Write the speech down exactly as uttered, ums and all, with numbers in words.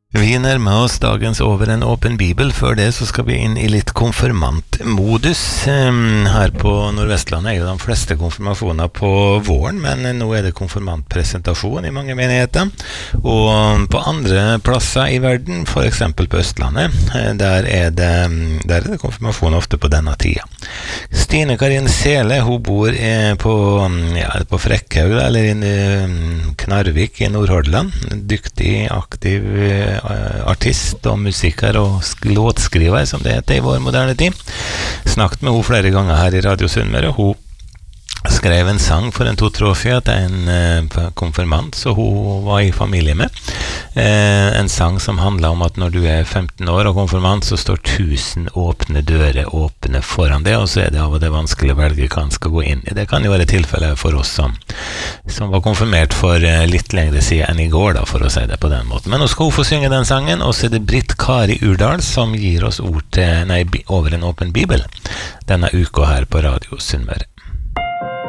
Vi nærmer oss dagens Over en åpen bibel. Før det så skal vi inn i litt konfirmantmodus. Her på Nordvestlandet er jo de fleste konfirmasjoner på våren, men nå er det konfirmantpresentasjon i mange menigheter. Og på andre plasser i verden, for eksempel på Østlandet, der er det, der er det konfirmasjon ofte på denne tida. Stine Karin Sele, hun bor på, ja, på Frekkhaug, eller i Knarvik i Nordhordland. Dyktig, aktiv artist og musiker og låtskriver, som det heter i vår moderne tid. Snakket med henne flere ganger her i Radio Sunnmøre. Hun skrev en sang for en to-tre år siden til en uh, konfirmant, så hun var i familie med. Uh, en sang som handler om at når du er femten år og konfirmant, så står tusen åpne dører åpne foran det, og så er det av og til vanskelig å velge hva han skal gå inn i. Det kan jo være tilfellet for oss som, som var konfirmert for uh, litt lengre siden enn i går, da, for å si det på den måten. Men nå skal hun få synge den sangen, og så er det Britt Kari Urdal som gir oss ord til, nei, Over en åpen bibel denne uka her på Radio Sunnmøre.